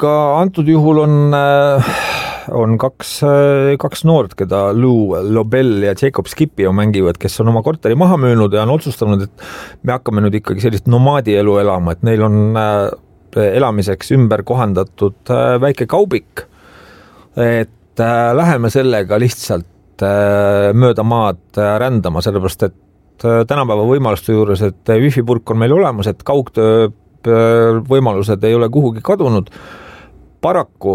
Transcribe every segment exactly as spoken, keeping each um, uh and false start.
aga antud juhul on, on kaks, kaks noort, keda Lou Lobel ja Jacob Scipio mängivad, kes on oma korteri maha müünud ja on otsustanud, et me hakkame nüüd ikkagi sellist nomaadielu elama, et neil on elamiseks ümber kohandatud väike kaubik, et läheme sellega lihtsalt mööda maad rändama, sellepärast et tänapäeva võimaluste juures, et wifi-purk on meil olemas, et kaugtöö võimalused ei ole kuhugi kadunud. Paraku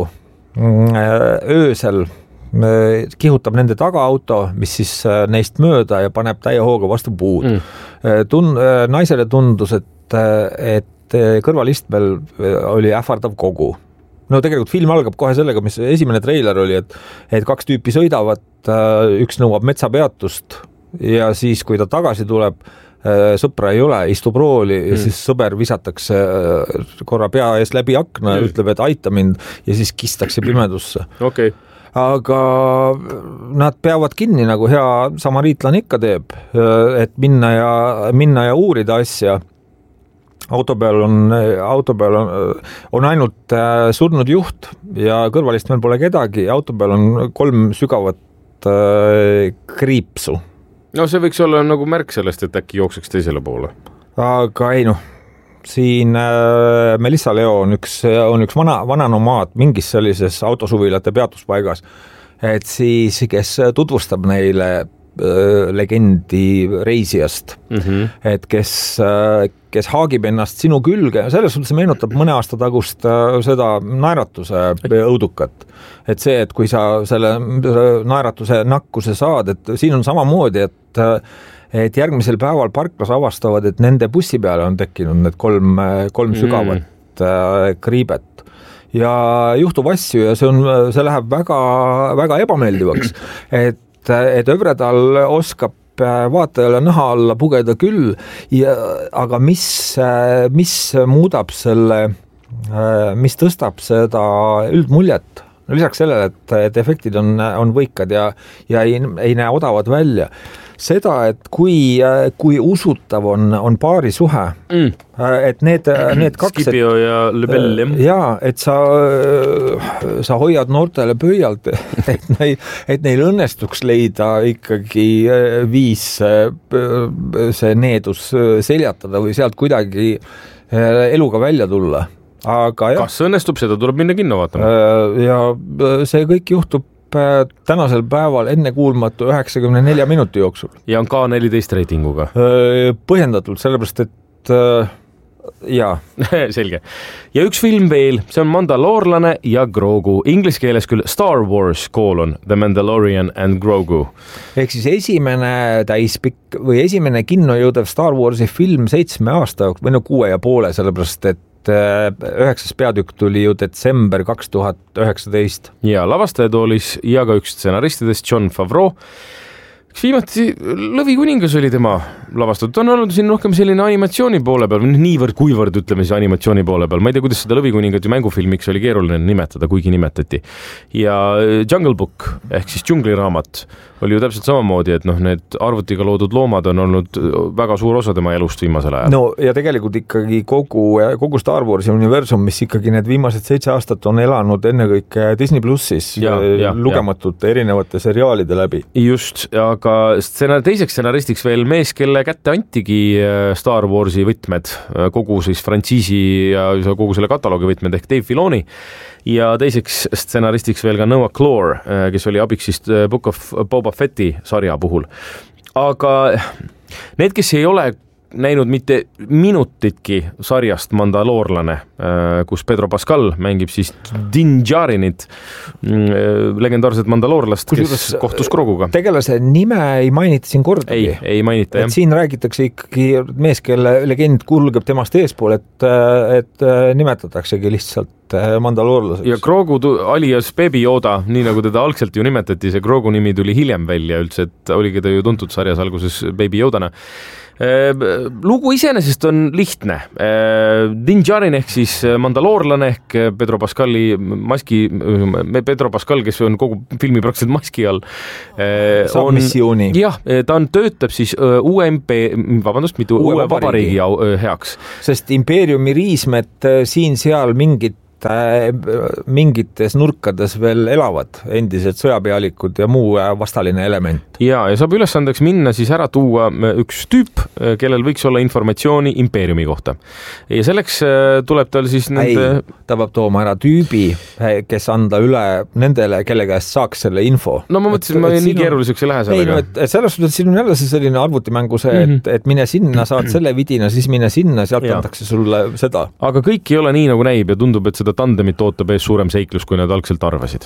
öösel kihutab nende tagaauto, mis siis neist mööda ja paneb täie hooga vastu puud. Mm. Tun- naisele tundus, et, et kõrvalistmel oli ähvardav kogu. No tegelikult film algab kohe sellega, mis esimene treiler oli, et, et kaks tüüpi sõidavad, üks nõuab metsapeatust ja siis, kui ta tagasi tuleb, sõpra ei ole, istub rooli ja mm. siis sõber visatakse korra pea ees läbi akna ja mm. ütleb, et aita mind ja siis kistakse pimedusse. Okay. Aga nad peavad kinni, nagu hea samariitlane ikka teeb, et minna ja, minna ja uurida asja. Auto peal on, auto peal on, on ainult surnud juht ja kõrvalistmel pole kedagi. Auto peal on kolm sügavat kriipsu. No see võiks olla nagu märk sellest, et äkki jookseks teisele poole. Aga ei noh, siin äh, Melissa Leo on üks, on üks vana, vana nomaad mingis sellises autosuvilate peatuspaigas, et siis, kes tutvustab neile äh, legendi reisijast, mm-hmm. et kes, äh, kes haagib ennast sinu külge, selles suhtes meenutab mõne aasta tagust äh, seda naeratuse õudukat. Et see, et kui sa selle naeratuse nakkuse saad, et siin on samamoodi, et, et järgmisel päeval parklas avastavad, et nende bussi peale on tekkinud need kolm, kolm sügavat mm. kriibet. Ja juhtub asju ja see, on, see läheb väga, väga ebameeldivaks, et, et Övredal oskab vaatajale naha alla pugeda küll, ja, aga mis, mis muudab selle, mis tõstab seda üldmuljet? No lisaks sellele, et, et efektid on, on võikad ja, ja ei, ei näe odavad välja. Seda, et kui, kui usutav on, on paari suhe, mm. et need, need kaks... Scipio ja Lebel, jah. Jaa, et sa, sa hoiad noortele pöialt, et, neil, et neil õnnestuks leida ikkagi viis see needus seljatada või sealt kuidagi eluga välja tulla. Aga jah, kas õnnestub, seda tuleb minna kinno vaatama? Ja see kõik juhtub tänasel päeval ennekuulmatu üheksakümne nelja minuti jooksul. Ja on K neliteist reitinguga? Põhjendatult, sellepärast, et jaa. Selge. Ja üks film veel, see on Mandaloorlane ja Grogu. Inglis keeles küll Star Wars colon The Mandalorian and Grogu. Ehk siis esimene täispikk või esimene kinno jõudev Star Warsi film seitsme aasta või no kuue ja poole, sellepärast, et üheksas peatükk tuli ju detsember kaks tuhat üheksateist. Ja lavastajatoolis ja ka üks stsenaristidest Jon Favreau. Viimati Lõvikuningas oli tema lavastatud. Ta on olnud siin rohkem selline animatsiooni poole peal, niivõrd kuivõrd ütleme siis animatsiooni poole peal. Ma ei tea, kuidas seda Lõvikuningat ju mängufilmiks oli keeruline nimetada, kuigi nimetati. Ja Jungle Book ehk siis džungliraamat oli ju täpselt samamoodi, et noh, need arvutiga loodud loomad on olnud väga suur osa tema elust viimasel ajal. No ja tegelikult ikkagi kogu, kogu Star Warsi universum, mis ikkagi need viimased seitse aastat on elanud ennekõike Disney Plussis ja, ja, lugematute ja. Erinevate seriaalide läbi. Just, aga stsenar, teiseks stsenaristiks veel mees, kelle kätte antigi Star Warsi võtmed, kogu siis frantsiisi ja kogu selle kataloogi võtmed ehk Dave Filoni. Ja teiseks stsenaristiks veel ka Noah Clore, kes oli abiks siis Book of Boba Fetti sarja puhul. Aga need, kes ei ole näinud mitte minutitki sarjast Mandaloorlane, kus Pedro Pascal mängib siis Din Djarinit, legendaarset mandaloorlast, kes kohtus Groguga. Tegelase nime ei mainita siin kordagi. Ei, ei mainita, jah. Siin räägitakse ikkagi mees, kelle legend kulgeb temast eespool, et, et nimetataksegi lihtsalt mandaloorlaseks. Ja Grogu alias Baby Yoda, nii nagu teda algselt ju nimetati, see Grogu nimi tuli hiljem välja üldse, et oligi ta ju tuntud sarjas alguses Baby Yodana. Lugu iseenesest on lihtne. Din Djarin ehk siis mandaloorlane ehk Pedro Pascali maski, Pedro Pascal, kes on kogu filmi praktiliselt maski all. Saab on, missiooni. Jah, ta on, töötab siis U M P, vabandust, mitu uue, uue vabariigi heaks. Sest impeeriumi riismed siin-seal mingit mingites nurkades veel elavad endised sõjapealikud ja muu vastaline element. Ja, ja saab ülesandeks minna siis ära tuua üks tüüp, kellel võiks olla informatsiooni impeeriumi kohta. Ja selleks tuleb tal siis nende... Ei, ta peab tooma ära tüübi, kes anda üle nendele, kelle käest saaks selle info. No ma mõtlesin, et ma nii keeruliseks ei lähe sellega. Ei, no, et selles suhtes siin on jälle see selline arvutimängu see, et, mm-hmm. et mine sinna, saad selle vidina, siis mine sinna, sealt antakse sulle seda. Aga kõik ei ole nii, nagu näib ja tundub, et seda tandemit ootab ees suurem seiklus, kui nad algselt arvasid.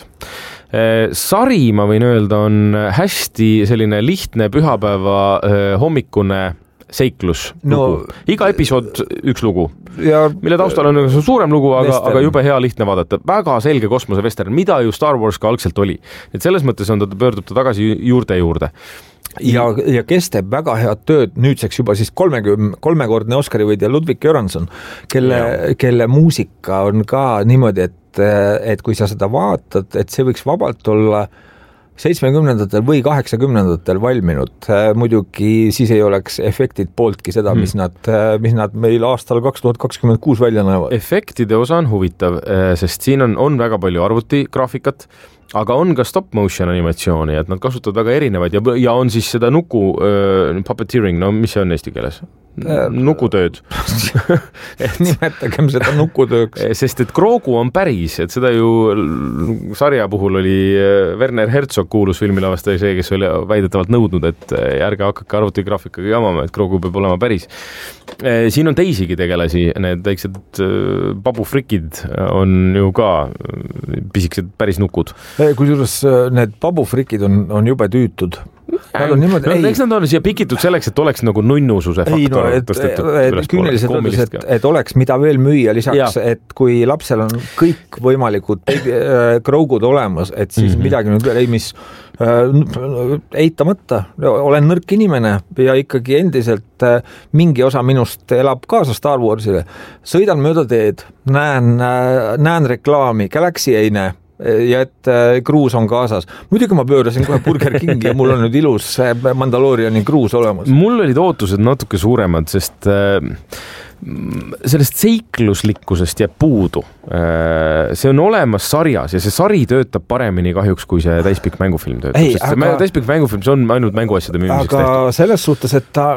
Sari, ma võin öelda, on hästi selline lihtne pühapäeva hommikune seiklus. No, iga episood üks lugu, ja, mille taustal on suurem lugu, aga, aga jube hea lihtne vaadata. Väga selge kosmosevestern, mida ju Star Wars ka algselt oli. Et selles mõttes on ta, pöördub ta tagasi juurde juurde. Ja, ja kes teeb väga head tööd nüüdseks juba siis kolmekümne, kolmekordne Oscari võidja Ludwig Göransson, kelle, kelle muusika on ka niimoodi, et, et kui sa seda vaatad, et see võiks vabalt olla seitsmekümnendatel või kaheksakümnendatel valminud. Muidugi siis ei oleks efektid pooltki seda, mis, hmm. nad, mis nad meil aastal kaks tuhat kakskümmend kuus välja näevad. Efektide osa on huvitav, sest siin on, on väga palju arvutigraafikat, aga on ka stop motion animatsiooni, et nad kasutavad väga erinevaid ja, ja on siis seda nuku äh, puppeteering, no mis see on eesti keeles? Nukutööd. Nimetagem seda nukutööks. Sest et Grogu on päris, et seda ju sarja puhul oli Werner Herzog kuulus filmilavastaja see, kes oli väidetavalt nõudnud, et ärge hakake arvutigraafikaga jamama, et Grogu peab olema päris. Siin on teisigi tegelasi, need väiksed babufrikid on ju ka pisikesed päris nukud. Kusjuures need babufrikid on, on jube tüütud. Nad on niimoodi, no, eks nad on siia pikitud selleks, et oleks nagu nunnususe faktor. Ei, no, et, et küüniliselt öeldes, et, et oleks mida veel müüa lisaks, ja. Et kui lapsel on kõik võimalikud baby, äh, Grogud olemas, et siis mm-hmm. midagi nüüd veel ei, mis äh, eitamata, olen nõrk inimene ja ikkagi endiselt äh, mingi osa minust elab kaasa Star Warsile. Sõidan mööda teed, näen, äh, näen reklaami, Galaxy ei näe, ja et kruus on kaasas. Muidugi ma pöörasin kohe Burger Kingi ja mul on nüüd ilus Mandaloriani kruus olemas. Mul olid ootused natuke suuremad, sest sellest seikluslikkusest jääb puudu. See on olemas sarjas ja see sari töötab paremini kahjuks, kui see täispikk mängufilm töötab. Ei, sest aga... täispikk mängufilm, see on ainult mänguasjade müümiseks tehtud. Aga selles suhtes, et ta...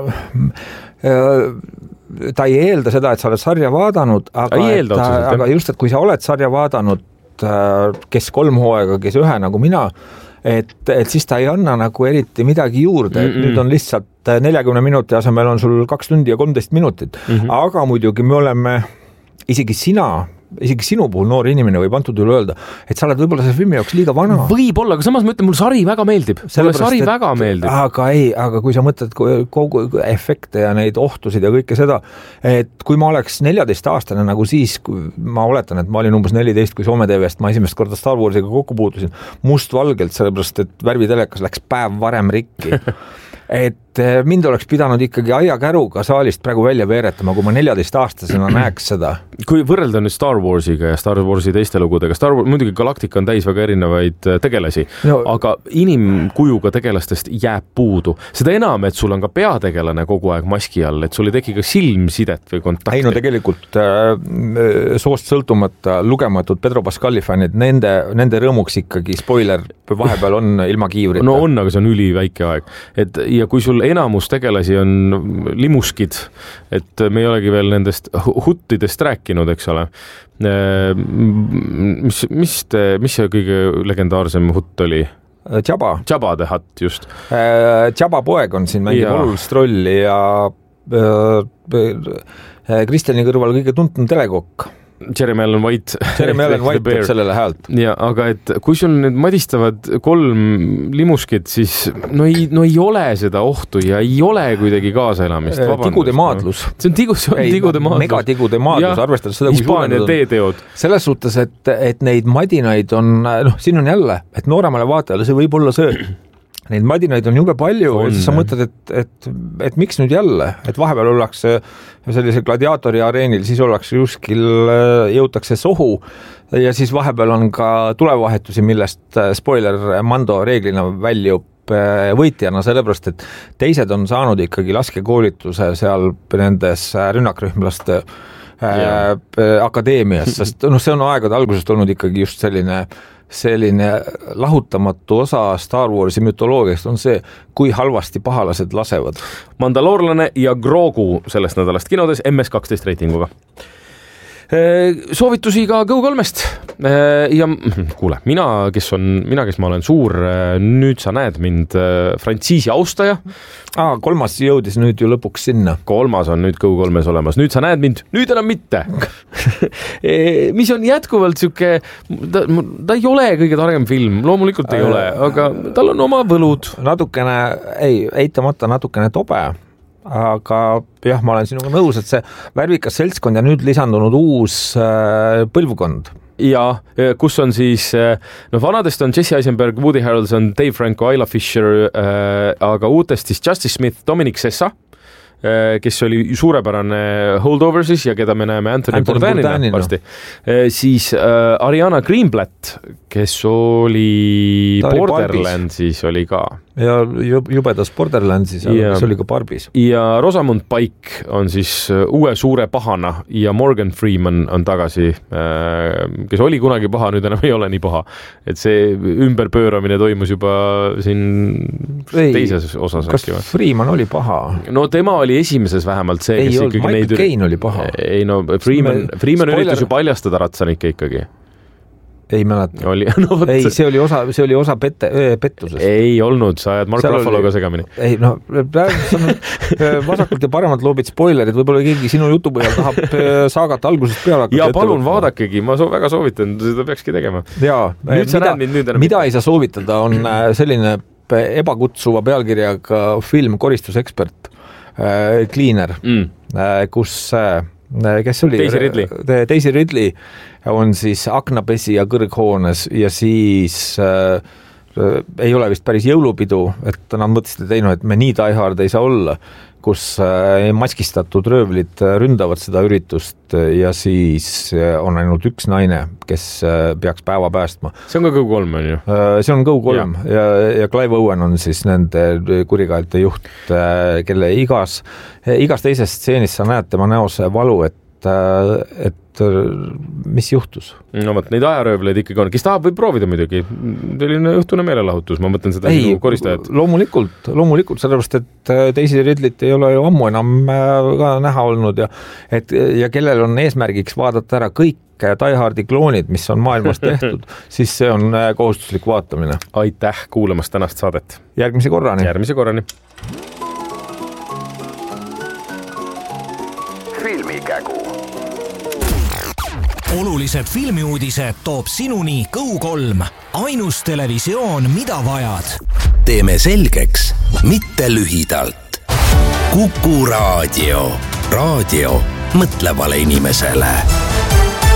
ta ei eelda seda, et sa oled sarja vaadanud, aga, eelda, ta, otseselt, aga just, et kui sa oled sarja vaadanud, kes kolm hooaega, kes ühe nagu mina, et, et siis ta ei anna nagu eriti midagi juurde, et nüüd on lihtsalt neljakümne minuti asemel on sul kaks tundi ja kolmteist minutit, mm-hmm. aga muidugi me oleme, isegi sina isegi sinu puhul noor inimene võib antud üle öelda, et sa oled võib-olla see filmi jaoks liiga vana. Võib-olla, aga samas ma ütlen, mul sari väga meeldib. Mulle sari et, väga meeldib. Aga ei, aga kui sa mõtled kogu efekte ja neid ohtusid ja kõike seda, et kui ma oleks neljateist aastane nagu siis, kui ma oletan, et ma olin umbes neliteist, kui Soome T V-st ma esimest korda Star Warsiga kokku puutusin, mustvalgelt, sellepärast, et värvitelekas läks päev varem rikki. Et mind oleks pidanud ikkagi aiakäruga saalist praegu välja veeretama, kui ma neljateist aastasena näeks seda. Kui võrrelda nüüd Star Warsiga ja Star Warsi teiste lugudega, Star Wars, muidugi Galactica on täis väga erinevaid tegelasi, no, aga inimkujuga tegelastest jääb puudu. Seda enam, et sul on ka peategelane kogu aeg maski all, et sul ei teki ka silmsidet või kontakti. Ei no tegelikult äh, soost sõltumata lugematud Pedro Pascali fännid, nende, nende rõõmuks ikkagi spoiler vahepeal on ilma kiivrita. No on, aga see on üliväike aeg. Et, ja kui sul enamus tegelasi on limuskid, et me ei olegi veel nendest huttidest rääkinud, eks ole. Mis, mis, te, mis see kõige legendaarsem hutt oli? Jabba. Jabba the Hutt, just. Jabba poeg on siin mängib olulist rolli ja Kristjani kõrval kõige tuntum telekokk. Jeremy Allen White. Jeremy Allen White teeb sellele häält. Ja, aga et kui sul nüüd madistavad kolm limuskid, siis no ei, no ei ole seda ohtu ja ei ole kuidagi kaasaelamist. Tigude maadlus. See on, tigu, see on ei, tigude maadlus. Megatigude maadlus, arvestades seda, kui Hispaania teeteod. Selles suhtes, et, et neid madinaid on, noh, siin on jälle, et nooremale vaatajale see võib olla see, neid madinaid on jube palju on, ja siis sa mõtled, et, et, et miks nüüd jälle, et vahepeal ollakse sellise gladiaatori areenil, siis ollakse juskil, jõutakse sohu ja siis vahepeal on ka tulevahetusi, millest spoiler Mando reeglina väljub võitjana, sellepärast, et teised on saanud ikkagi laskekoolituse seal nendes rünnakrühmlaste yeah. akadeemias, sest noh, see on aegade algusest olnud ikkagi just selline selline lahutamatu osa Star Warsi mütoloogiast on see, kui halvasti pahalased lasevad. Mandaloorlane ja Grogu sellest nädalast kinodes M S kaksteist reitinguga. Soovitusi ka Go kolmest ja kuule, mina, kes on, mina, kes ma olen suur, nüüd sa näed mind frantsiisi austaja. Aa, kolmas jõudis nüüd ju lõpuks sinna. Kolmas on nüüd Go kolmes olemas. Nüüd sa näed mind, nüüd enam mitte. Mis on jätkuvalt siuke, ta, ta ei ole kõige targem film, loomulikult ei ole, aga tal on oma võlud. Natukene, ei, eitamata natukene tobe. Aga jah, ma olen sinuga nõus, et see värvikas seltskond ja nüüd lisandunud uus äh, põlvkond. Ja kus on siis, no vanadest on Jesse Eisenberg, Woody Harrelson, Dave Franco, Isla Fisher, äh, aga uutest siis Justice Smith, Dominic Sessa, äh, kes oli suurepärane holdover siis ja keda me näeme Anthony, Anthony Bourdainina varsti. Äh, siis äh, Ariana Greenblatt, kes oli Ta Borderlandsis oli, oli ka. Ja jubedas Borderlandsis, ja, kes oli ka Barbis. Ja Rosamund Pike on siis uue suure pahana ja Morgan Freeman on tagasi, kes oli kunagi paha, nüüd enam ei ole nii paha. Et see ümberpööramine toimus juba siin ei, teises osas. Kas äkki, Freeman oli paha? No tema oli esimeses vähemalt see, ei kes olnud, Michael neid... Caine oli paha. Ei no, Freeman, Freeman üritas ju paljastada ratsanikke ikkagi. Ei mäleta. Oli, no, ei, see oli osa, see oli osa pette, pettusest. Ei olnud, sa ajad Mark Ruffaloga segamini. Ei, no, vasakult ja paremalt loobid spoilerid, võib-olla keegi sinu jutu põhjal tahab saagata algusest peale. Ja palun vaadakegi, ma soo, väga soovitan, seda peakski tegema. Jaa, mida, nüüd mida ei saa soovitada, on selline ebakutsuva pealkirjaga film Koristusekspert, Cleaner, mm. kus... kes oli? Daisy Ridley. Daisy Ridley on siis aknapesi ja kõrghoones ja siis äh, ei ole vist päris jõulupidu, et nad mõtlesid teinud, et me nii die hard ei saa olla, kus äh, maskistatud röövlid ründavad seda üritust ja siis on ainult üks naine, kes äh, peaks päeva päästma. See on ka Go kolm, on ju? Äh, see on Go kolm ja, ja, ja Clive Owen on siis nende kurikaelte juht, äh, kelle igas, igas teises stseenis sa näed tema näos valu, et et mis juhtus? No võt, neid ajaröövleid ikkagi on. Kes tahab, võib proovida muidugi. Selline õhtune meelelahutus, ma mõtlen seda ei, koristajat. Loomulikult, loomulikult, sellepärast, et Daisy Ridley't ei ole ju ammu enam ka näha olnud ja, et, ja kellel on eesmärgiks vaadata ära kõik Die Hardi kloonid, mis on maailmas tehtud, siis see on kohustuslik vaatamine. Aitäh kuulamast tänast saadet. Järgmise korrani. Järgmise korrani. Filmikägu. Olulised filmiuudised toob sinuni Go kolm. Ainus televisioon, mida vajad. Teeme selgeks, mitte lühidalt. Kuku raadio. Raadio mõtlevale inimesele.